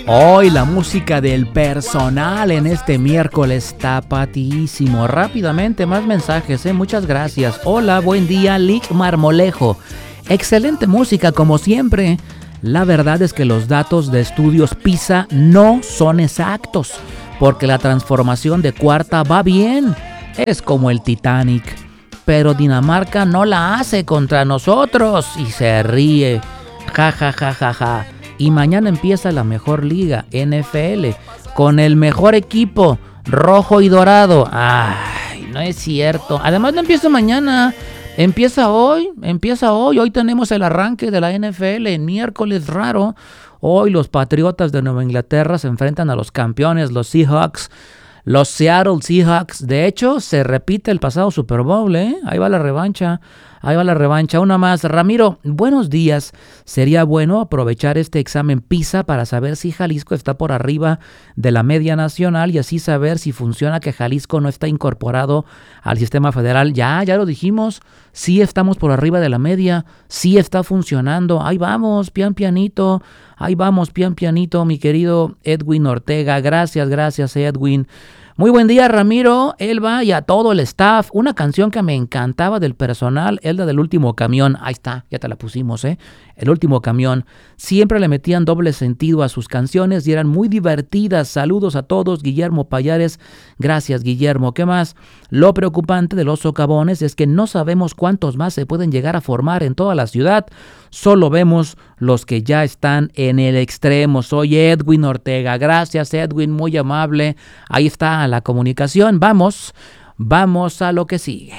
Hoy la música del personal en este miércoles tapatísimo. Rápidamente, más mensajes, muchas gracias. Hola, buen día, Lick Marmolejo. Excelente música como siempre. La verdad es que los datos de estudios PISA no son exactos, porque la transformación de cuarta va bien. Es como el Titanic. Pero Dinamarca no la hace contra nosotros y se ríe. Ja, ja, ja, ja, ja. Y mañana empieza la mejor liga, NFL, con el mejor equipo, rojo y dorado. Ay, no es cierto. Además no empieza mañana, empieza hoy. Hoy tenemos el arranque de la NFL, en miércoles raro. Hoy los Patriotas de Nueva Inglaterra se enfrentan a los campeones, los Seahawks. Los Seattle Seahawks. De hecho, se repite el pasado Super Bowl, ¿eh? Ahí va la revancha. Una más. Ramiro, buenos días. Sería bueno aprovechar este examen PISA para saber si Jalisco está por arriba de la media nacional y así saber si funciona que Jalisco no está incorporado al sistema federal. Ya lo dijimos. Sí estamos por arriba de la media. Sí está funcionando. Ahí vamos, pian pianito, mi querido Edwin Ortega. Gracias, Edwin. Muy buen día, Ramiro, Elba y a todo el staff. Una canción que me encantaba del personal, Elda del Último Camión. Ahí está, ya te la pusimos, El Último Camión. Siempre le metían doble sentido a sus canciones y eran muy divertidas. Saludos a todos, Guillermo Payares. Gracias, Guillermo. ¿Qué más? Lo preocupante de los socavones es que no sabemos cuántos más se pueden llegar a formar en toda la ciudad. Solo vemos los que ya están en el extremo. Soy Edwin Ortega. Gracias, Edwin, muy amable. Ahí está la comunicación. Vamos a lo que sigue.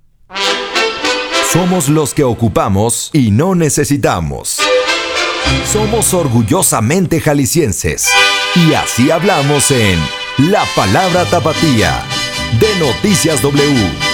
Somos los que ocupamos y no necesitamos. Somos orgullosamente jaliscienses. Y así hablamos en La Palabra Tapatía de Noticias W.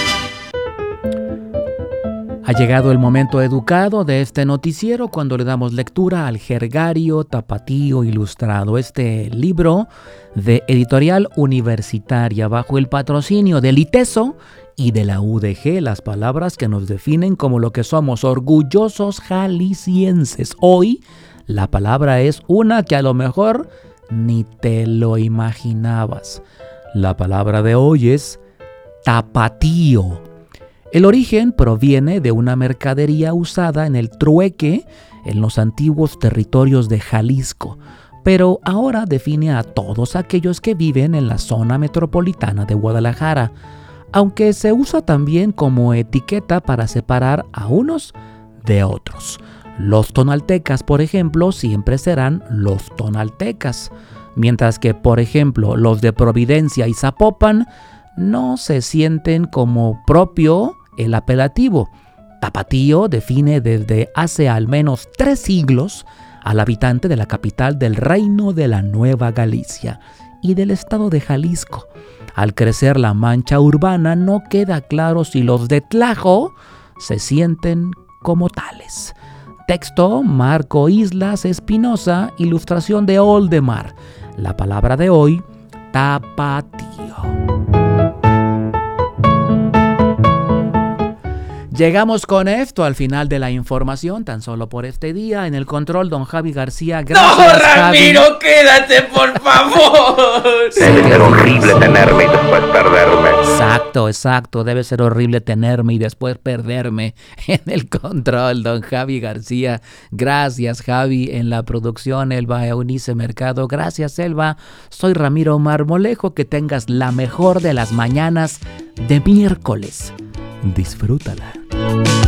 Ha llegado el momento educado de este noticiero cuando le damos lectura al Jergario Tapatío Ilustrado, este libro de Editorial Universitaria bajo el patrocinio del ITESO y de la UDG, las palabras que nos definen como lo que somos, orgullosos jaliscienses. Hoy la palabra es una que a lo mejor ni te lo imaginabas. La palabra de hoy es tapatío. El origen proviene de una mercadería usada en el trueque en los antiguos territorios de Jalisco, pero ahora define a todos aquellos que viven en la zona metropolitana de Guadalajara, aunque se usa también como etiqueta para separar a unos de otros. Los tonaltecas, por ejemplo, siempre serán los tonaltecas, mientras que, por ejemplo, los de Providencia y Zapopan no se sienten como propio el apelativo. Tapatío define desde hace al menos 3 siglos al habitante de la capital del Reino de la Nueva Galicia y del estado de Jalisco. Al crecer la mancha urbana no queda claro si los de Tlajo se sienten como tales. Texto Marco Islas Espinosa, ilustración de Oldemar. La palabra de hoy, tapatío. Llegamos con esto al final de la información, tan solo por este día. En el control, don Javi García. Gracias, ¡No, Ramiro, Javi! ¡Quédate, por favor! Debe ser horrible tenerme y después perderme. Exacto. Debe ser horrible tenerme y después perderme. En el control, don Javi García. Gracias, Javi. En la producción, Elba Eunice Mercado. Gracias, Elba. Soy Ramiro Marmolejo. Que tengas la mejor de las mañanas de miércoles. Disfrútala.